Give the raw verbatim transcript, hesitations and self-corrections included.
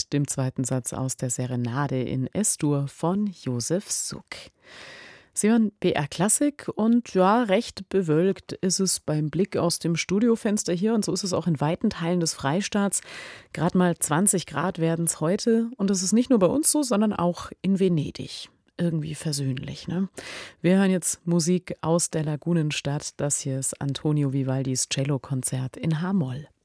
mit dem zweiten Satz aus der Serenade in Es-Dur von Josef Suk. Sie hören B R Klassik und ja, recht bewölkt ist es beim Blick aus dem Studiofenster hier und so ist es auch in weiten Teilen des Freistaats. Gerade mal zwanzig Grad werden es heute und es ist nicht nur bei uns so, sondern auch in Venedig. Irgendwie versöhnlich, ne? Wir hören jetzt Musik aus der Lagunenstadt. Das hier ist Antonio Vivaldis Cellokonzert in H-Moll.